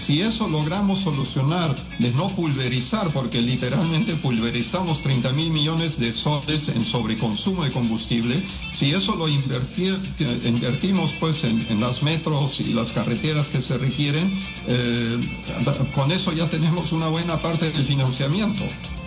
Si eso logramos solucionar, de no pulverizar, porque literalmente pulverizamos 30.000 millones de soles en sobreconsumo de combustible, si eso lo invertimos pues en las metros y las carreteras que se requieren, con eso ya tenemos una buena parte del financiamiento.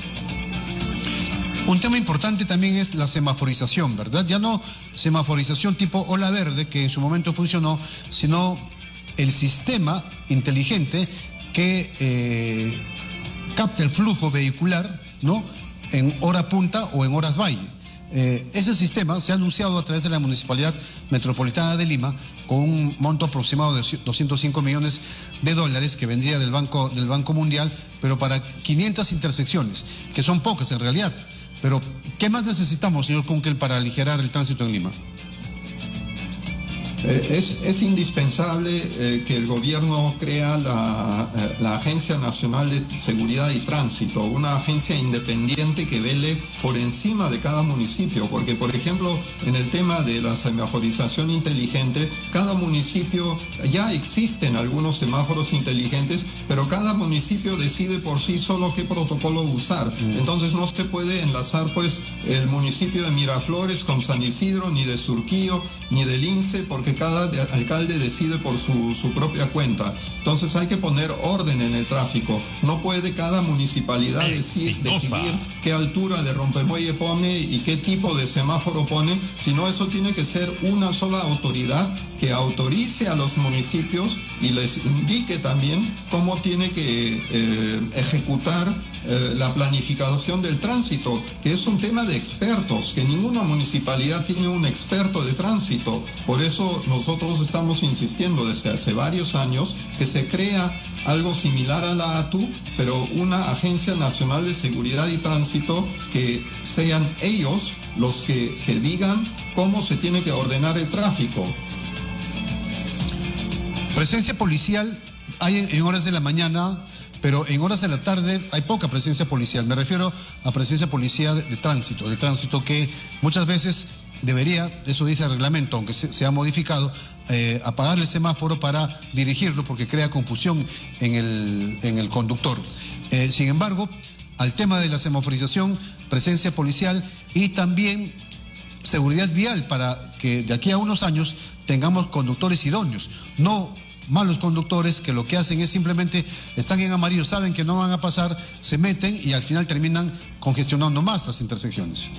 Un tema importante también es la semaforización, ¿verdad? Ya no semaforización tipo ola verde, que en su momento funcionó, sino el sistema inteligente que capta el flujo vehicular, ¿no?, en hora punta o en horas valle. Ese sistema se ha anunciado a través de la Municipalidad Metropolitana de Lima con un monto aproximado de 205 millones de dólares que vendría del Banco Mundial, pero para 500 intersecciones, que son pocas en realidad. Pero, ¿qué más necesitamos, señor Kunkel, para aligerar el tránsito en Lima? Es indispensable que el gobierno crea la Agencia Nacional de Seguridad y Tránsito, una agencia independiente que vele por encima de cada municipio, porque por ejemplo en el tema de la semaforización inteligente, cada municipio, ya existen algunos semáforos inteligentes, pero cada municipio decide por sí solo qué protocolo usar. Entonces no se puede enlazar pues el municipio de Miraflores con San Isidro, ni de Surquillo, ni del Lince, porque cada alcalde decide por su propia cuenta. Entonces hay que poner orden en el tráfico. No puede cada municipalidad decidir qué altura de rompemuelle pone y qué tipo de semáforo pone, sino eso tiene que ser una sola autoridad que autorice a los municipios y les indique también cómo tiene que ejecutar la planificación del tránsito, que es un tema de expertos, que ninguna municipalidad tiene un experto de tránsito. Por eso nosotros estamos insistiendo desde hace varios años que se crea algo similar a la ATU, pero una Agencia Nacional de Seguridad y Tránsito que sean ellos los que digan cómo se tiene que ordenar el tráfico. Presencia policial hay en horas de la mañana, pero en horas de la tarde hay poca presencia policial. Me refiero a presencia policial de tránsito que muchas veces debería, eso dice el reglamento, aunque se ha modificado, apagar el semáforo para dirigirlo porque crea confusión en el conductor. Sin embargo, al tema de la semaforización, presencia policial y también seguridad vial para que de aquí a unos años tengamos conductores idóneos, no malos conductores que lo que hacen es simplemente están en amarillo, saben que no van a pasar, se meten y al final terminan congestionando más las intersecciones.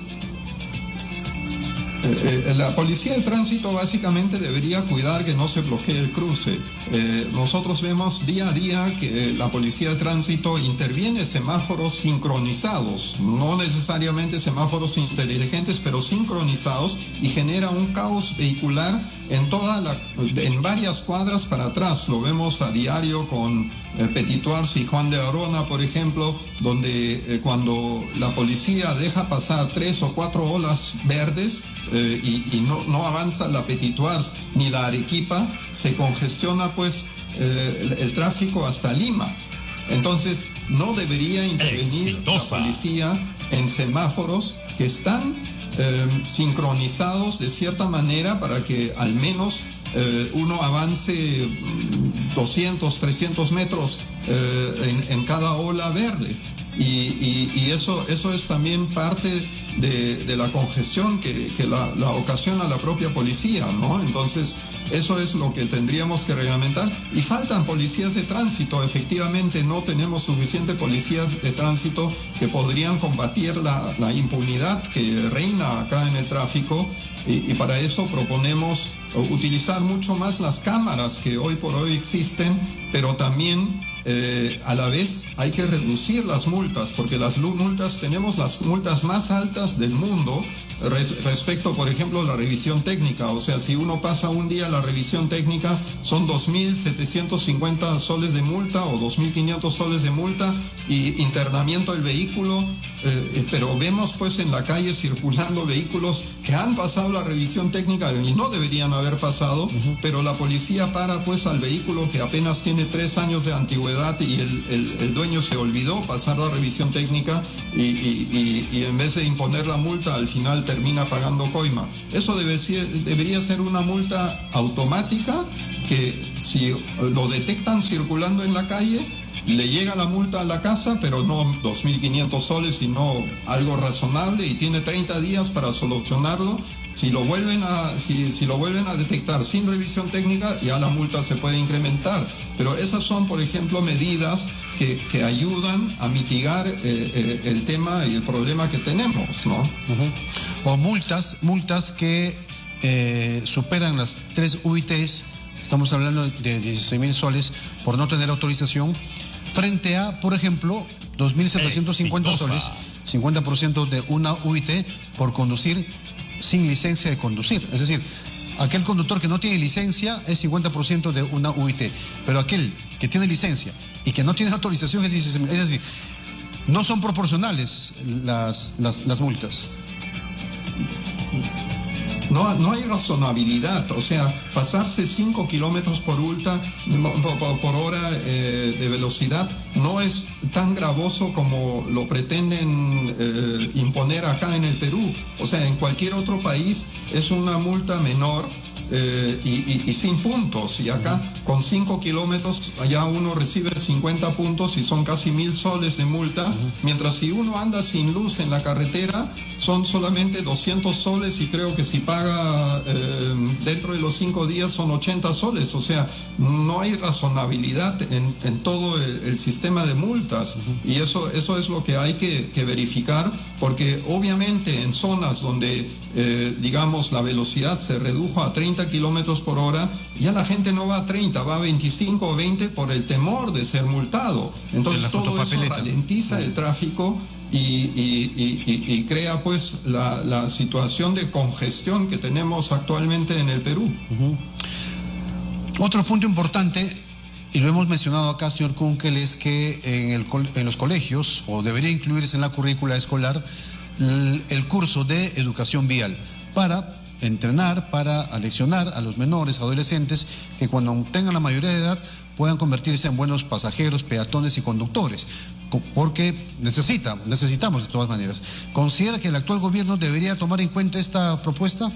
La policía de tránsito básicamente debería cuidar que no se bloquee el cruce. Nosotros vemos día a día que la policía de tránsito interviene semáforos sincronizados, no necesariamente semáforos inteligentes, pero sincronizados, y genera un caos vehicular en varias cuadras para atrás. Lo vemos a diario con Petituars y Juan de Arona, por ejemplo, donde cuando la policía deja pasar 3 o 4 olas verdes y no avanza la Petituars ni la Arequipa, se congestiona pues el tráfico hasta Lima. Entonces no debería intervenir la policía en semáforos que están sincronizados de cierta manera para que al menos uno avance 200, 300 metros en cada ola verde. Y eso es también parte de la congestión que la ocasiona la propia policía, ¿no? Entonces, eso es lo que tendríamos que reglamentar. Y faltan policías de tránsito. Efectivamente, no tenemos suficiente policías de tránsito que podrían combatir la impunidad que reina acá en el tráfico. Y para eso proponemos utilizar mucho más las cámaras que hoy por hoy existen, pero también a la vez hay que reducir las multas, porque tenemos las multas más altas del mundo respecto, por ejemplo, a la revisión técnica. O sea, si uno pasa un día la revisión técnica, son 2.750 soles de multa o 2.500 soles de multa, y internamiento del vehículo, pero vemos pues en la calle circulando vehículos que han pasado la revisión técnica y no deberían haber pasado, pero la policía para pues al vehículo que apenas tiene 3 años de antigüedad y el dueño se olvidó pasar la revisión técnica y en vez de imponer la multa al final termina pagando coima. Eso debería ser una multa automática que si lo detectan circulando en la calle, le llega la multa a la casa, pero no 2.500 soles, sino algo razonable, y tiene 30 días para solucionarlo. Si lo vuelven a detectar sin revisión técnica, ya la multa se puede incrementar. Pero esas son, por ejemplo, medidas que ayudan a mitigar el tema y el problema que tenemos, ¿no? O multas que superan las 3 UITs, estamos hablando de 16.000 soles por no tener autorización, frente a, por ejemplo, 2.750 soles, 50% de una UIT por conducir sin licencia de conducir. Es decir, aquel conductor que no tiene licencia es 50% de una UIT, pero aquel que tiene licencia y que no tiene autorización es 16.000. Es decir, no son proporcionales las multas. No hay razonabilidad, o sea, pasarse 5 kilómetros por hora de velocidad no es tan gravoso como lo pretenden imponer acá en el Perú. O sea, en cualquier otro país es una multa menor y sin puntos. Y acá con 5 kilómetros ya uno recibe 50 puntos y son casi 1.000 soles de multa. Mientras si uno anda sin luz en la carretera son solamente 200 soles y creo que si paga dentro de los 5 días son 80 soles. O sea, no hay razonabilidad en todo el sistema de multas. Y eso es lo que hay que verificar, porque obviamente en zonas donde digamos la velocidad se redujo a 30 kilómetros por hora, ya la gente no va a 30, va a 25 o 20 por el temor de ser multado. Entonces todo eso ralentiza el tráfico y crea pues la situación de congestión que tenemos actualmente en el Perú. Otro punto importante, y lo hemos mencionado acá, señor Kunkel, es que en los colegios, o debería incluirse en la currícula escolar, el curso de educación vial para entrenar, para aleccionar a los menores, adolescentes, que cuando tengan la mayoría de edad puedan convertirse en buenos pasajeros, peatones y conductores, porque necesitamos de todas maneras. ¿Considera que el actual gobierno debería tomar en cuenta esta propuesta?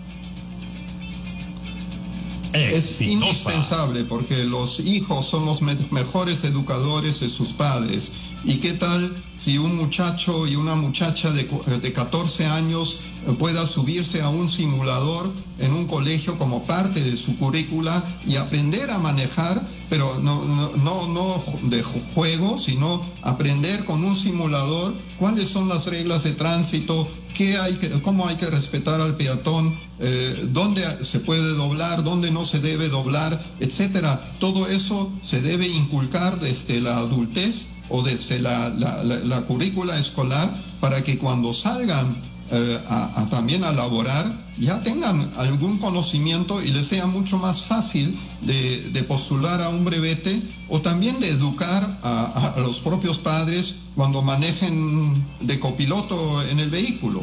Es indispensable, porque los hijos son los mejores educadores de sus padres. ¿Y qué tal si un muchacho y una muchacha de 14 años pueda subirse a un simulador en un colegio como parte de su currícula y aprender a manejar, pero no de juego, sino aprender con un simulador cuáles son las reglas de tránsito, cómo hay que respetar al peatón, dónde se puede doblar, dónde no se debe doblar, etcétera? Todo eso se debe inculcar desde la adultez o desde la currícula escolar, para que cuando salgan también a laborar ya tengan algún conocimiento y les sea mucho más fácil de postular a un brevete, o también de educar a los propios padres cuando manejen de copiloto en el vehículo.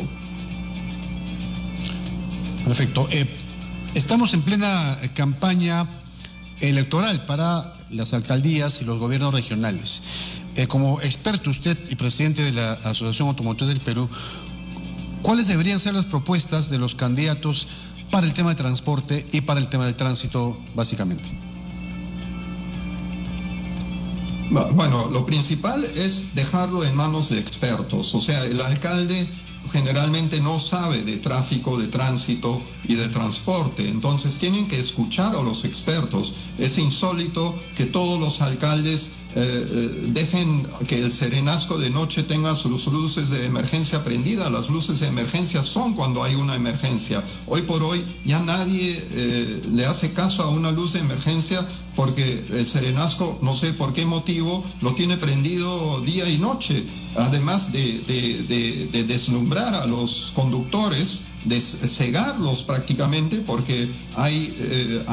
Perfecto. Estamos en plena campaña electoral para las alcaldías y los gobiernos regionales. Como experto usted y presidente de la Asociación Automotriz del Perú, ¿cuáles deberían ser las propuestas de los candidatos para el tema de transporte y para el tema del tránsito, básicamente? Bueno, lo principal es dejarlo en manos de expertos. O sea, el alcalde generalmente no sabe de tráfico, de tránsito y de transporte. Entonces tienen que escuchar a los expertos. Es insólito que todos los alcaldes dejen que el serenazgo de noche tenga sus luces de emergencia prendidas. Las luces de emergencia son cuando hay una emergencia. Hoy por hoy ya nadie le hace caso a una luz de emergencia, porque el serenazgo, no sé por qué motivo, lo tiene prendido día y noche, además de deslumbrar a los conductores, de cegarlos prácticamente, porque hay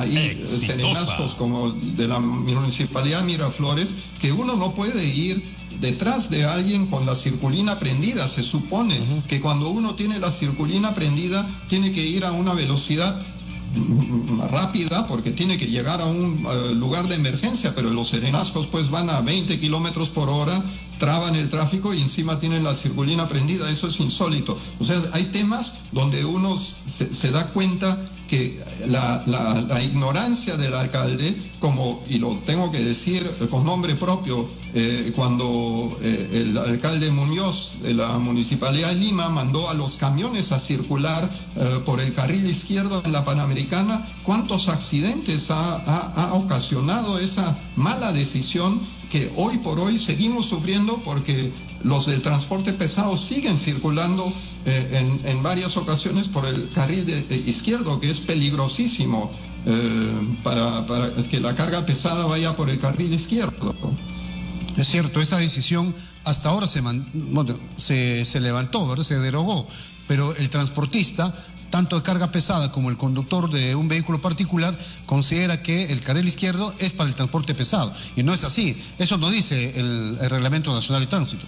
serenazgos como de la Municipalidad de Miraflores, que uno no puede ir detrás de alguien con la circulina prendida. Se supone que cuando uno tiene la circulina prendida tiene que ir a una velocidad rápida porque tiene que llegar a un lugar de emergencia, pero los serenazgos pues van a 20 kilómetros por hora, traban el tráfico y encima tienen la circulina prendida. Eso es insólito. O sea, hay temas donde uno se da cuenta que la ignorancia del alcalde, como, y lo tengo que decir con nombre propio, cuando el alcalde Muñoz de la Municipalidad de Lima mandó a los camiones a circular por el carril izquierdo en la Panamericana, ¿cuántos accidentes ha ocasionado esa mala decisión que hoy por hoy seguimos sufriendo porque los del transporte pesado siguen circulando en varias ocasiones por el carril izquierdo, que es peligrosísimo para que la carga pesada vaya por el carril izquierdo? Es cierto, esta decisión hasta ahora se levantó, ¿verdad? Se derogó, pero el transportista, tanto de carga pesada como el conductor de un vehículo particular, considera que el carril izquierdo es para el transporte pesado, y no es así. Eso no dice el Reglamento Nacional de Tránsito.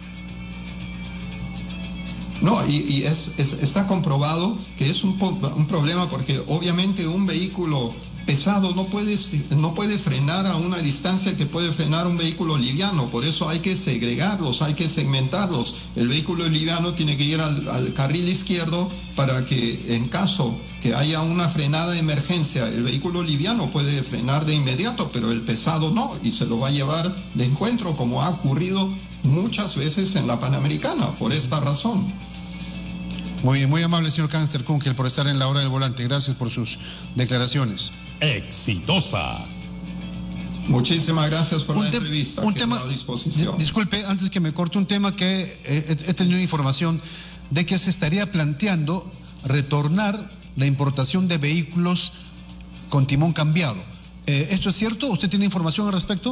No, y está comprobado que es un problema porque obviamente un vehículo pesado no puede frenar a una distancia que puede frenar un vehículo liviano. Por eso hay que segregarlos, hay que segmentarlos. El vehículo liviano tiene que ir al carril izquierdo para que en caso que haya una frenada de emergencia, el vehículo liviano puede frenar de inmediato, pero el pesado no, y se lo va a llevar de encuentro, como ha ocurrido muchas veces en la Panamericana, por esta razón. Muy amable, señor Cáncer Kunkel, por estar en la hora del volante. Gracias por sus declaraciones. Exitosa. Muchísimas gracias por la entrevista. Un tema, a disposición. Disculpe, antes que me corte, un tema que he tenido información de que se estaría planteando retornar la importación de vehículos con timón cambiado. ¿Esto es cierto? ¿Usted tiene información al respecto?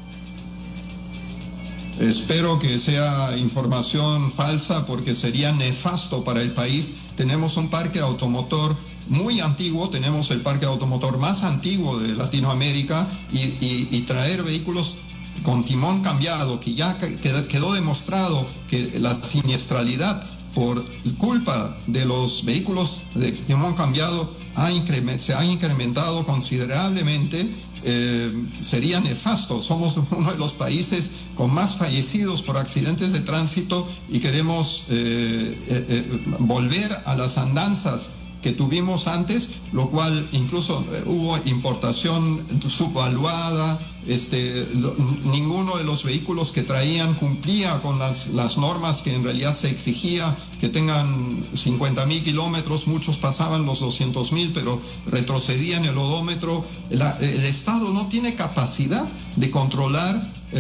Espero que sea información falsa porque sería nefasto para el país. Tenemos un parque automotor muy antiguo, tenemos el parque automotor más antiguo de Latinoamérica y traer vehículos con timón cambiado, que ya quedó demostrado que la siniestralidad por culpa de los vehículos de timón cambiado se ha incrementado considerablemente. Sería nefasto. Somos uno de los países con más fallecidos por accidentes de tránsito y queremos volver a las andanzas que tuvimos antes, lo cual incluso hubo importación subvaluada. Ninguno de los vehículos que traían cumplía con las normas que en realidad se exigía, que tengan 50.000 kilómetros, muchos pasaban los 200.000, pero retrocedían el odómetro. El Estado no tiene capacidad de controlar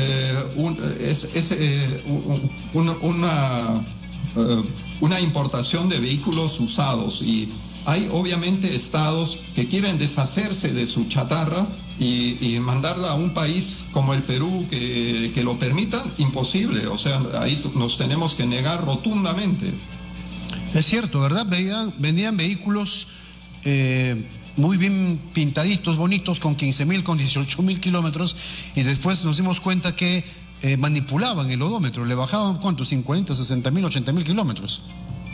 una importación de vehículos usados, y hay obviamente estados que quieren deshacerse de su chatarra y mandarla a un país como el Perú que lo permitan. Imposible. O sea, ahí nos tenemos que negar rotundamente. Es cierto, ¿verdad? Vendían vehículos muy bien pintaditos, bonitos, con 15.000, con 18.000 kilómetros, y después nos dimos cuenta que manipulaban el odómetro, le bajaban, ¿cuánto? 50, 60.000, 80.000 kilómetros.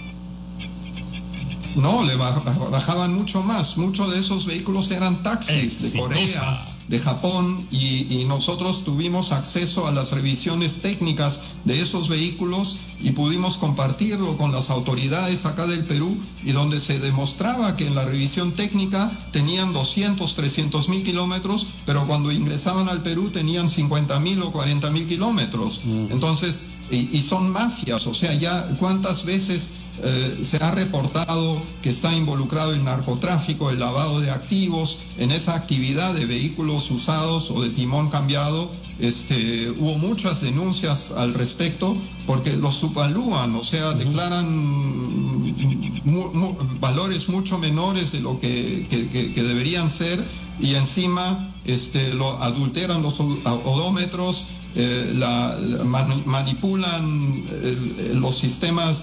No, le bajaban mucho más. Muchos de esos vehículos eran taxis de Corea, de Japón, y nosotros tuvimos acceso a las revisiones técnicas de esos vehículos y pudimos compartirlo con las autoridades acá del Perú, y donde se demostraba que en la revisión técnica tenían 200, 300.000 kilómetros, pero cuando ingresaban al Perú tenían 50.000 o 40.000 kilómetros. Entonces, y son mafias. O sea, ya cuántas veces se ha reportado que está involucrado el narcotráfico, el lavado de activos en esa actividad de vehículos usados o de timón cambiado. Hubo muchas denuncias al respecto porque los subvalúan, o sea, declaran valores mucho menores de lo que deberían ser, y encima lo adulteran los odómetros. Manipulan los sistemas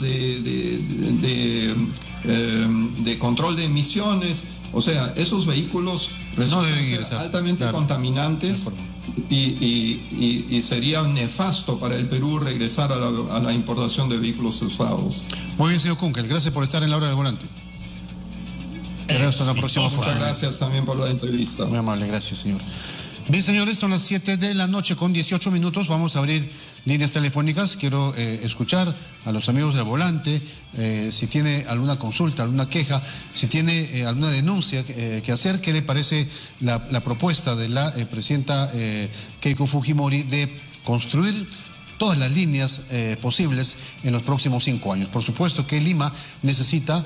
de control de emisiones. O sea, esos vehículos resultan ser altamente contaminantes y sería nefasto para el Perú regresar a la importación de vehículos usados. Muy bien, señor Kunkel, gracias por estar en la hora del volante. Hasta la próxima. Muchas gracias también por la entrevista. Muy amable, gracias, señor. Bien, señores, son las 7 de la noche con 18 minutos. Vamos a abrir líneas telefónicas. Quiero escuchar a los amigos del volante, si tiene alguna consulta, alguna queja, si tiene alguna denuncia que hacer. ¿Qué le parece la propuesta de la presidenta Keiko Fujimori de construir todas las líneas posibles en los próximos 5 años? Por supuesto que Lima necesita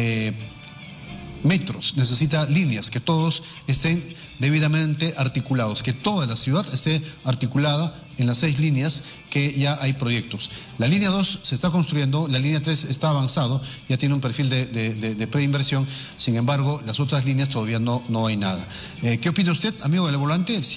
metros, necesita líneas, que todos estén debidamente articulados, que toda la ciudad esté articulada en las 6 líneas que ya hay proyectos. La línea 2 se está construyendo, la línea 3 está avanzado, ya tiene un perfil de preinversión, sin embargo, las otras líneas todavía no hay nada. ¿Qué opina usted, amigo del volante? El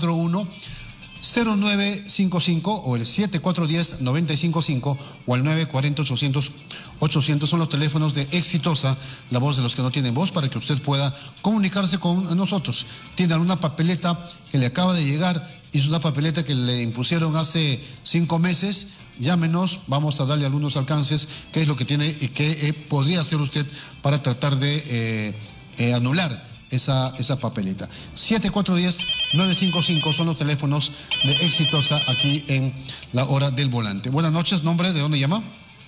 741-0955 o el 7410-955 o el 940-800 son los teléfonos de Exitosa, la voz de los que no tienen voz, para que usted pueda comunicarse con nosotros. Tiene alguna papeleta que le acaba de llegar, es una papeleta que le impusieron hace 5 meses, llámenos, vamos a darle algunos alcances, qué es lo que tiene y qué podría hacer usted para tratar de anular esa papeleta. 7410-955 son los teléfonos de Exitosa aquí en la hora del volante. Buenas noches, nombre, ¿de dónde llama?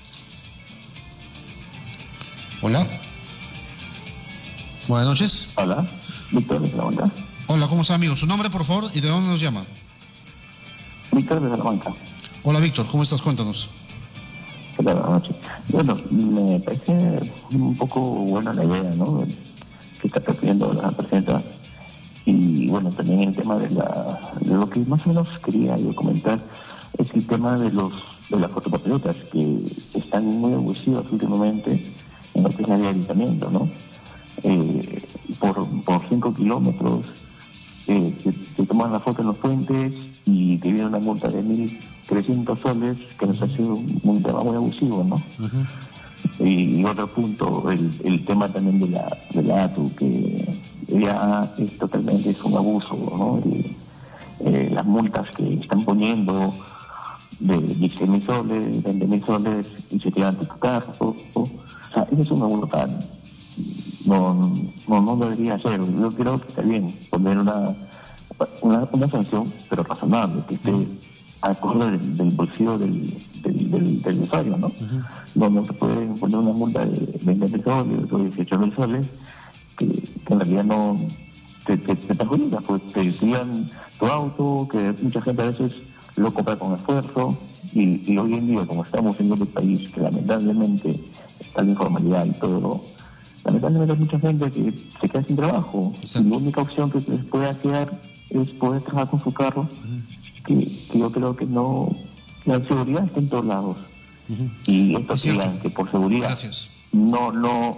Hola. Buenas noches. Hola, Víctor de Salamanca. Hola, ¿cómo está, amigo? Su nombre, por favor, y de dónde nos llama. Víctor de Salamanca. Hola, Víctor, ¿cómo estás? Cuéntanos. Buenas noches. Bueno, me parece un poco buena la idea, ¿no?, que está proponiendo la presidenta. Y bueno, también el tema de lo que más o menos quería yo comentar es el tema de las fotopapeletas, que están muy abusivas últimamente en lo que es el ayuntamiento, ¿no? Por 5 kilómetros te toman la foto en los puentes y te viene una multa de 1.300 soles, que me parece un tema muy abusivo, ¿no? Uh-huh. Y otro punto, el tema también de la ATU, que ya es un abuso, ¿no? Las multas que están poniendo de 16.000 soles, 20.000 soles, y se quedan de tu carro. O sea, eso es un abuso tan... No debería ser. Yo creo que está bien poner una sanción, pero razonable, que esté acorde del bolsillo del usuario, ¿no? Uh-huh. No se puede poner una multa de 20.000 soles o 18.000 soles que en realidad no te perjudica, pues te tiran tu auto, que mucha gente a veces lo compra con esfuerzo, y hoy en día, como estamos en este país, que lamentablemente está la informalidad y todo, lamentablemente hay mucha gente que se queda sin trabajo. Exacto. Y la única opción que les puede hacer es poder trabajar con su carro. Uh-huh. que yo creo que no, la seguridad está en todos lados. Uh-huh. Y esto que por seguridad Gracias. no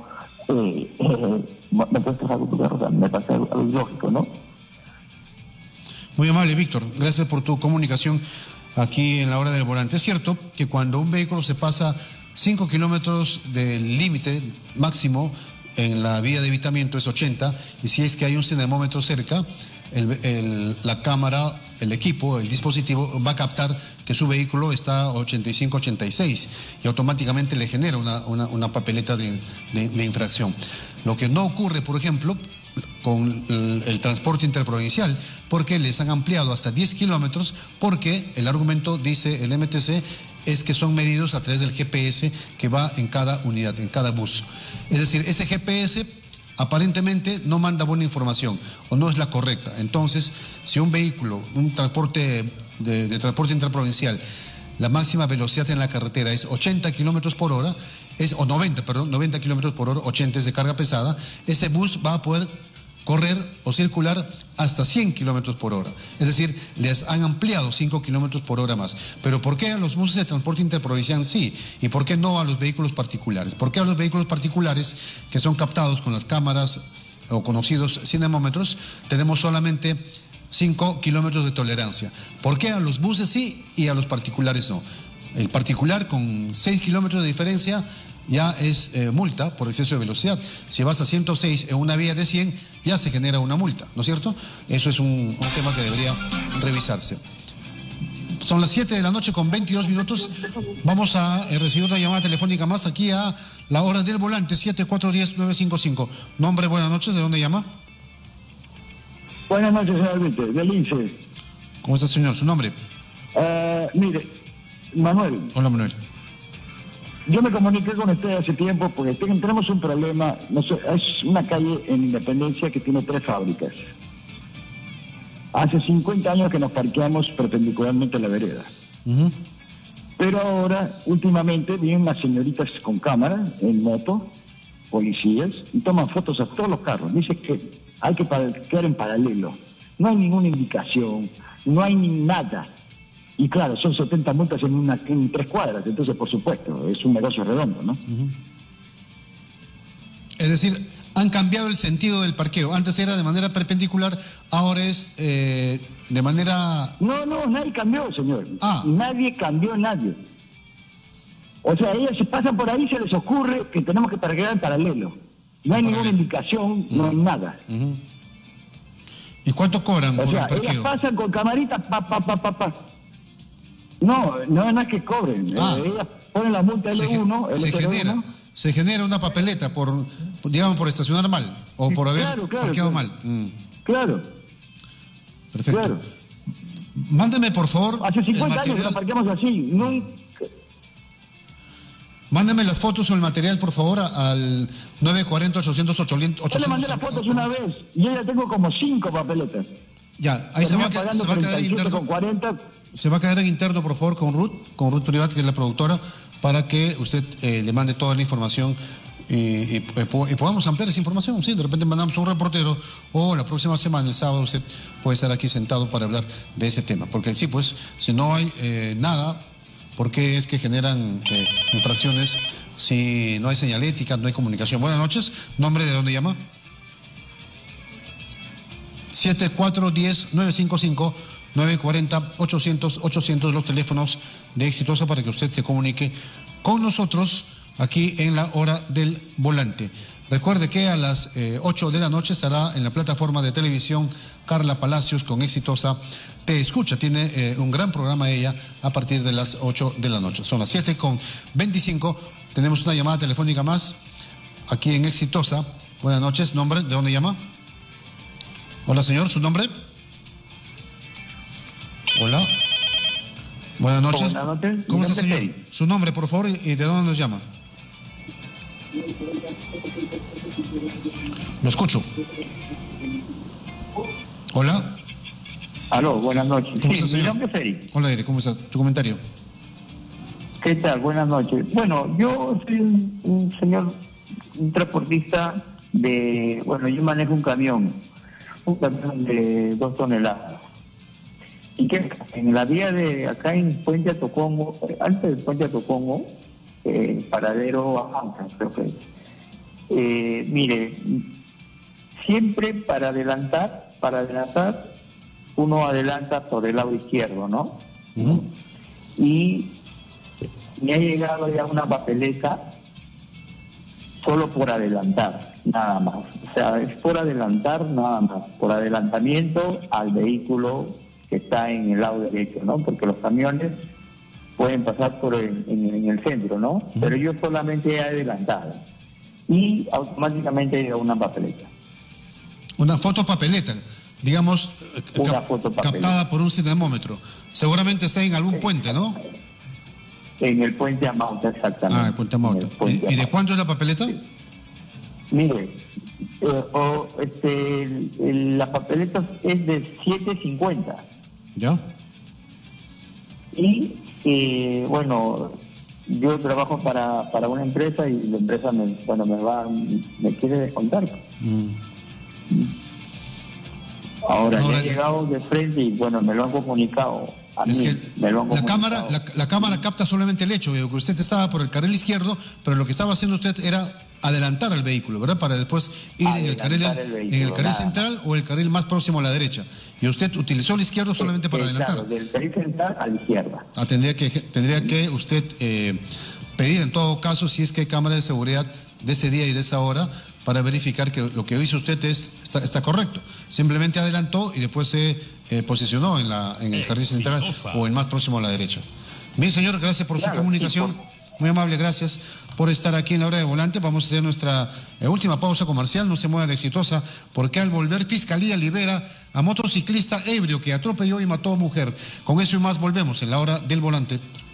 me puedes trabajar con tu carro, o sea, me parece algo ilógico, ¿no? Muy amable, Víctor, gracias por tu comunicación aquí en la hora del volante. Es cierto que cuando un vehículo se pasa 5 kilómetros del límite máximo en la vía de evitamiento es 80, y si es que hay un cinemómetro cerca, la cámara, el equipo, el dispositivo va a captar que su vehículo está 85-86 y automáticamente le genera una papeleta de infracción. Lo que no ocurre, por ejemplo, con el transporte interprovincial, porque les han ampliado hasta 10 kilómetros, porque el argumento, dice el MTC, es que son medidos a través del GPS que va en cada unidad, en cada bus. Es decir, ese GPS aparentemente no manda buena información o no es la correcta. Entonces, si un vehículo, un transporte de transporte interprovincial, la máxima velocidad en la carretera es 80 kilómetros por hora, 90 kilómetros por hora, 80 es de carga pesada, ese bus va a poder correr o circular hasta 100 kilómetros por hora. Es decir, les han ampliado 5 kilómetros por hora más. Pero ¿por qué a los buses de transporte interprovincial sí? ¿Y por qué no a los vehículos particulares? ¿Por qué a los vehículos particulares que son captados con las cámaras o conocidos cinemómetros tenemos solamente 5 kilómetros de tolerancia? ¿Por qué a los buses sí y a los particulares no? El particular con 6 kilómetros de diferencia ya es multa por exceso de velocidad. Si vas a 106 en una vía de 100, ya se genera una multa, ¿no es cierto? Eso es un tema que debería revisarse. Son las 7 de la noche con 22 minutos. Vamos a recibir una llamada telefónica más aquí a la hora del volante, 7410-955. Nombre, buenas noches, ¿de dónde llama? Buenas noches, señor Vite, del INSE. ¿Cómo está, señor? ¿Su nombre? Mire, Manuel. Hola, Manuel. Yo me comuniqué con usted hace tiempo porque tenemos un problema. No sé, es una calle en Independencia que tiene 3 fábricas. Hace 50 años que nos parqueamos perpendicularmente a la vereda. Uh-huh. Pero ahora, últimamente, vienen unas señoritas con cámara en moto, policías, y toman fotos a todos los carros. Dice que hay que parquear en paralelo. No hay ninguna indicación, no hay ni nada. Y claro, son 70 multas en 3 cuadras, entonces por supuesto, es un negocio redondo, ¿no? Uh-huh. Es decir, han cambiado el sentido del parqueo. Antes era de manera perpendicular, ahora es de manera... No, nadie cambió, señor. Ah. Nadie cambió, nadie. O sea, ellas se pasan por ahí, se les ocurre que tenemos que parquear en paralelo. No hay ninguna indicación, no hay nada. Uh-huh. ¿Y cuánto cobran por el parqueo? Ellas pasan con camaritas, pa. No es nada que cobren. Ellas ponen la multa L1, se genera una papeleta por estacionar mal o por haber parqueado mal. Claro. Perfecto. Claro. Mándeme, por favor, hace 50 años que nos parqueamos así. Mándeme las fotos o el material, por favor, al 940-808. Yo le mandé las fotos una vez y yo ya tengo como 5 papeletas. Ya, ahí se va a quedar interno. 40. Se va a quedar en interno, por favor, con Ruth Privat, que es la productora, para que usted le mande toda la información y podamos ampliar esa información. Sí, de repente mandamos a un reportero o la próxima semana, el sábado, usted puede estar aquí sentado para hablar de ese tema. Porque sí, pues, si no hay nada, ¿por qué es que generan infracciones si no hay señalética, no hay comunicación? Buenas noches, ¿nombre de dónde llama? 7410-955, 940-800, los teléfonos de Exitosa para que usted se comunique con nosotros aquí en la hora del volante. Recuerde que a las 8 de la noche estará en la plataforma de televisión Carla Palacios con Exitosa Te Escucha. Tiene un gran programa ella a partir de las 8 de la noche. Son las 7:25. Tenemos una llamada telefónica más aquí en Exitosa. Buenas noches, nombre, ¿de dónde llama? Hola, señor, ¿su nombre? Hola. Buenas noches. Buenas noches. ¿Cómo está, señor? Su nombre, por favor, y de dónde nos llama. Lo escucho. Hola. Aló, buenas noches. ¿Cómo está, señor? Mi nombre es Eric. Hola, Eric, ¿cómo estás? Tu comentario. ¿Qué tal? Buenas noches. Bueno, yo soy un transportista yo manejo un camión de 2 toneladas. Y que en la vía de acá en Puente Atocongo, antes del Puente Atocongo, paradero Avanza, creo que es. Mire, siempre para adelantar, uno adelanta por el lado izquierdo, ¿no? Uh-huh. Y me ha llegado ya una papeleta solo por adelantar, nada más. O sea, es por adelantar nada más, por adelantamiento al vehículo que está en el lado derecho, ¿no? Porque los camiones pueden pasar en el centro, ¿no? Uh-huh. Pero yo solamente he adelantado. Y automáticamente llega una papeleta. Una fotopapeleta, digamos, captada por un cinemómetro. Seguramente está en algún puente, ¿no? En el puente Amauta, exactamente. Ah, el puente Amauta. ¿Y de cuánto es la papeleta? Sí. Mire, la papeleta es de 7.50. ¿Ya? Y, yo trabajo para una empresa y la empresa me quiere descontar. Ahora he llegado de frente y me lo han comunicado. La cámara capta solamente el hecho de que usted estaba por el carril izquierdo, pero lo que estaba haciendo usted era adelantar al vehículo, ¿verdad? Para después ir en el carril central o el carril más próximo a la derecha. Y usted utilizó el izquierdo solamente para adelantar. Claro, del carril central a la izquierda. Tendría que usted pedir en todo caso si es que hay cámaras de seguridad de ese día y de esa hora para verificar que lo que hizo usted está correcto. Simplemente adelantó y después se posicionó en el jardín central o el más próximo a la derecha. Bien, señor, gracias por su comunicación. Muy amable, gracias por estar aquí en la hora del volante. Vamos a hacer nuestra última pausa comercial. No se mueva de Exitosa, porque al volver Fiscalía libera a motociclista ebrio que atropelló y mató a mujer. Con eso y más volvemos en la hora del volante.